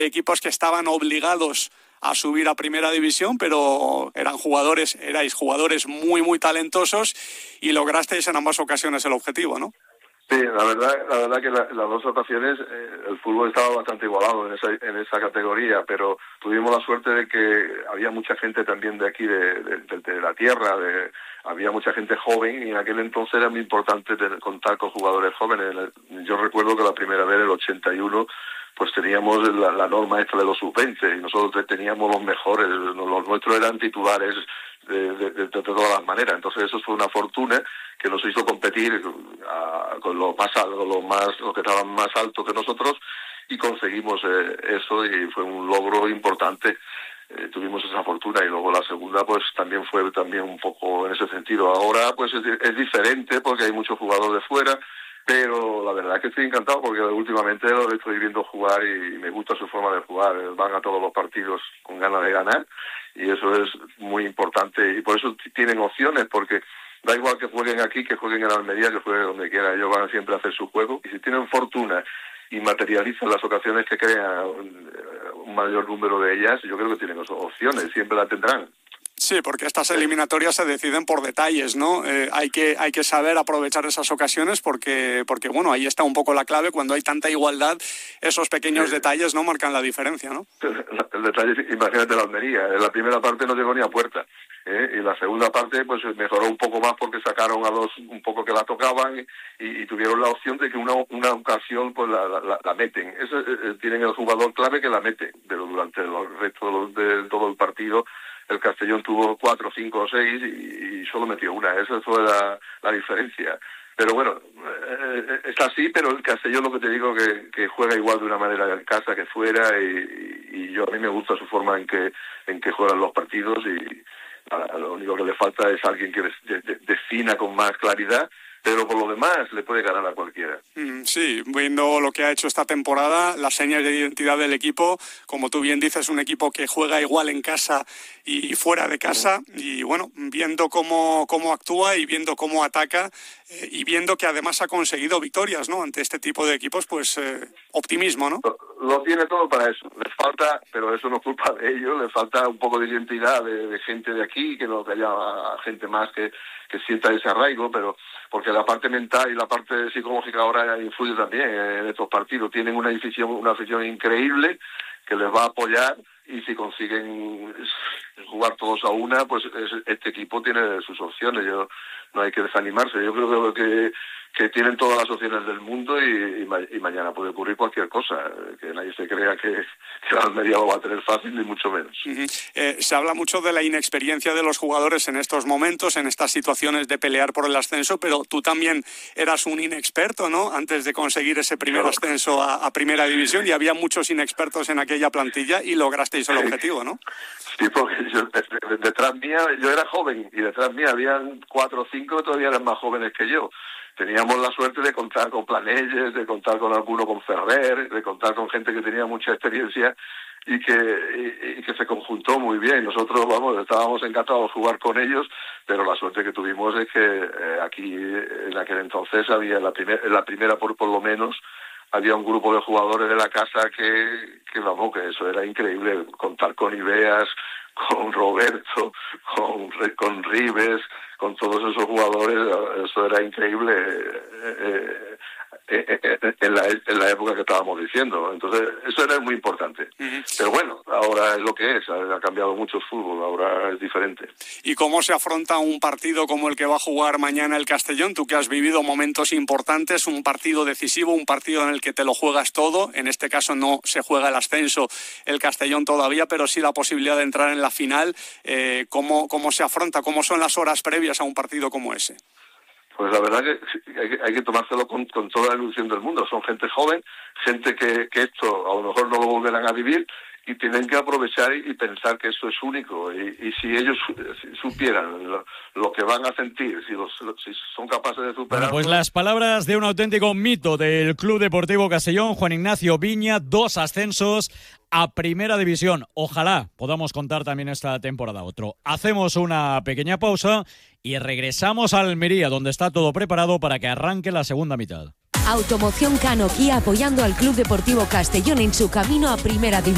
equipos que estaban obligados a subir a primera división, pero erais jugadores muy, muy talentosos y lograsteis en ambas ocasiones el objetivo, ¿no? Sí, la verdad que las dos ocasiones el fútbol estaba bastante igualado en esa categoría, pero tuvimos la suerte de que había mucha gente también de aquí, de la tierra, había mucha gente joven, y en aquel entonces era muy importante contar con jugadores jóvenes. Yo recuerdo que la primera vez, en el 81, pues teníamos la norma esta de los sub-20 y nosotros teníamos los mejores, los nuestros eran titulares de todas las maneras. Entonces eso fue una fortuna que nos hizo competir con los que estaban más altos que nosotros, y conseguimos eso, y fue un logro importante. Tuvimos esa fortuna, y luego la segunda pues también fue un poco en ese sentido. Ahora pues es diferente porque hay muchos jugadores de fuera, pero la verdad es que estoy encantado porque últimamente lo estoy viendo jugar y me gusta su forma de jugar. Van a todos los partidos con ganas de ganar, y eso es muy importante, y por eso tienen opciones, porque da igual que jueguen aquí, que jueguen en Almería, que jueguen donde quiera, ellos van siempre a hacer su juego, y si tienen fortuna y materializan las ocasiones que crean un mayor número de ellas, yo creo que tienen opciones, siempre la tendrán. Sí, porque estas eliminatorias se deciden por detalles, ¿no? Hay que saber aprovechar esas ocasiones porque bueno, ahí está un poco la clave. Cuando hay tanta igualdad, esos pequeños detalles no marcan la diferencia, ¿no? El detalle, imagínate la Almería, en la primera parte no llegó ni a puerta, y la segunda parte pues mejoró un poco más porque sacaron a dos un poco que la tocaban y tuvieron la opción de que una ocasión pues la meten. Eso, tienen el jugador clave que la mete, pero durante el resto de todo el partido el Castellón tuvo 4, 5 o 6 y solo metió una. Esa fue la diferencia. Pero bueno, es así, pero el Castellón, lo que te digo, que juega igual de una manera en casa que fuera, y a mí me gusta su forma en que juegan los partidos, y lo único que le falta es alguien que defina con más claridad, pero por lo demás le puede ganar a cualquiera. Sí, viendo lo que ha hecho esta temporada, las señas de identidad del equipo, como tú bien dices, un equipo que juega igual en casa y fuera de casa, y bueno, viendo cómo actúa y viendo cómo ataca, y viendo que además ha conseguido victorias, ¿no? Ante este tipo de equipos, pues optimismo, ¿no? Lo tiene todo para eso. Les falta, pero eso no es culpa de ellos, les falta un poco de identidad de gente de aquí, que haya gente más que sienta ese arraigo, pero porque la parte mental y la parte psicológica ahora influye también en estos partidos. Tienen una afición increíble que les va a apoyar, y si consiguen jugar todos a una, pues este equipo tiene sus opciones. No hay que desanimarse. Yo creo que tienen todas las opciones del mundo, y mañana puede ocurrir cualquier cosa. Que nadie se crea que la Almería lo va a tener fácil, ni mucho menos. Se habla mucho de la inexperiencia de los jugadores en estos momentos, en estas situaciones de pelear por el ascenso, pero tú también eras un inexperto, ¿no? Antes de conseguir ese primer ascenso a primera división, y había muchos inexpertos en aquella plantilla y lograsteis el objetivo, ¿no? Sí, porque detrás mía, yo era joven, y detrás mía habían 4 o 5 que todavía eran más jóvenes que yo. Teníamos la suerte de contar con Planelles, de contar con alguno, con Ferrer, de contar con gente que tenía mucha experiencia y que se conjuntó muy bien. Nosotros, estábamos encantados de jugar con ellos, pero la suerte que tuvimos es que aquí, en aquel entonces, había en la primera por lo menos, había un grupo de jugadores de la casa que eso era increíble. Contar con Ibeas, con Roberto, con Rives, con todos esos jugadores, eso era increíble en la época que estábamos diciendo. Entonces, eso era muy importante. Pero bueno, ahora es lo que es, ha cambiado mucho el fútbol, ahora es diferente. ¿Y cómo se afronta un partido como el que va a jugar mañana el Castellón? Tú que has vivido momentos importantes, un partido decisivo, un partido en el que te lo juegas todo. En este caso no se juega el ascenso el Castellón todavía, pero sí la posibilidad de entrar en la final. ¿Cómo se afronta? ¿Cómo son las horas previas a un partido como ese? Pues la verdad que hay que tomárselo con toda la ilusión del mundo. Son gente joven, gente que esto a lo mejor no lo volverán a vivir, y tienen que aprovechar y pensar que eso es único. Y si ellos supieran lo que van a sentir, si son capaces de superarlo... Bueno, pues las palabras de un auténtico mito del Club Deportivo Castellón, Juan Ignacio Viña, 2 ascensos a Primera División. Ojalá podamos contar también esta temporada otro. Hacemos una pequeña pausa y regresamos a Almería, donde está todo preparado para que arranque la segunda mitad. Automoción Cano Kia, apoyando al Club Deportivo Castellón en su camino a Primera División.